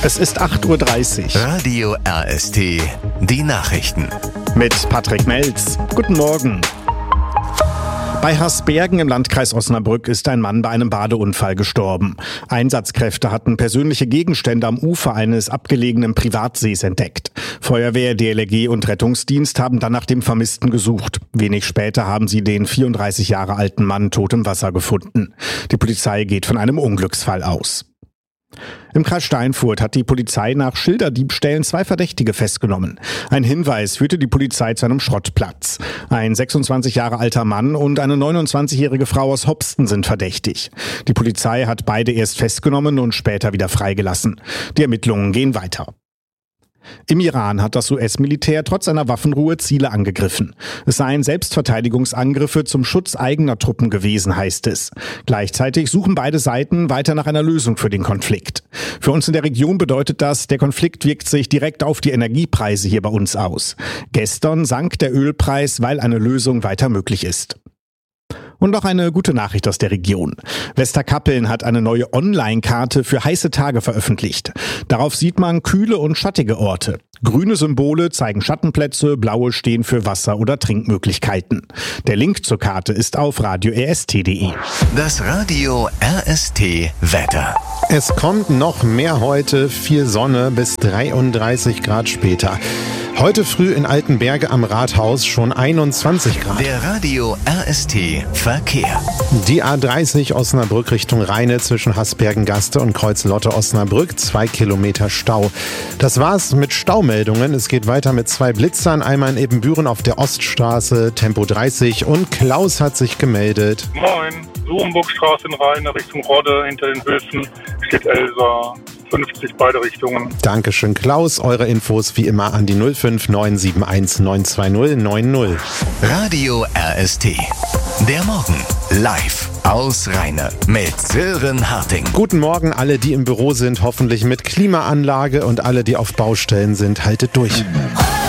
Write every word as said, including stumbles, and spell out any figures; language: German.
Es ist acht Uhr dreißig. Radio R S T, die Nachrichten. Mit Patrick Melz. Guten Morgen. Bei Hasbergen im Landkreis Osnabrück ist ein Mann bei einem Badeunfall gestorben. Einsatzkräfte hatten persönliche Gegenstände am Ufer eines abgelegenen Privatsees entdeckt. Feuerwehr, D L R G und Rettungsdienst haben dann nach dem Vermissten gesucht. Wenig später haben sie den vierunddreißig Jahre alten Mann tot im Wasser gefunden. Die Polizei geht von einem Unglücksfall aus. Im Kreis Steinfurt hat die Polizei nach Schilderdiebstählen zwei Verdächtige festgenommen. Ein Hinweis führte die Polizei zu einem Schrottplatz. Ein sechsundzwanzig Jahre alter Mann und eine neunundzwanzigjährige Frau aus Hopsten sind verdächtig. Die Polizei hat beide erst festgenommen und später wieder freigelassen. Die Ermittlungen gehen weiter. Im Iran hat das U S-Militär trotz einer Waffenruhe Ziele angegriffen. Es seien Selbstverteidigungsangriffe zum Schutz eigener Truppen gewesen, heißt es. Gleichzeitig suchen beide Seiten weiter nach einer Lösung für den Konflikt. Für uns in der Region bedeutet das, der Konflikt wirkt sich direkt auf die Energiepreise hier bei uns aus. Gestern sank der Ölpreis, weil eine Lösung weiter möglich ist. Und noch eine gute Nachricht aus der Region. Westerkappeln hat eine neue Online-Karte für heiße Tage veröffentlicht. Darauf sieht man kühle und schattige Orte. Grüne Symbole zeigen Schattenplätze, blaue stehen für Wasser- oder Trinkmöglichkeiten. Der Link zur Karte ist auf radio r s t punkt d e. Das Radio R S T Wetter. Es kommt noch mehr heute, viel Sonne bis dreiunddreißig Grad später. Heute früh in Altenberge am Rathaus schon einundzwanzig Grad. Der Radio R S T Verkehr. Die A dreißig Osnabrück Richtung Rheine zwischen Hasbergen-Gaste und Kreuz-Lotte Osnabrück, zwei Kilometer Stau. Das war's mit Staumeldungen. Es geht weiter mit zwei Blitzern, einmal in Ebenbüren auf der Oststraße, Tempo dreißig, und Klaus hat sich gemeldet. Moin, Surenburgstraße in Rheine Richtung Rodde, hinter den Höfen steht Elsa. fünfzig beide Richtungen. Dankeschön, Klaus. Eure Infos wie immer an die null fünf neun sieben eins neun zwei null neun null. Radio R S T. Der Morgen live aus Rheine mit Sören Harting. Guten Morgen, alle, die im Büro sind, hoffentlich mit Klimaanlage, und alle, die auf Baustellen sind, haltet durch.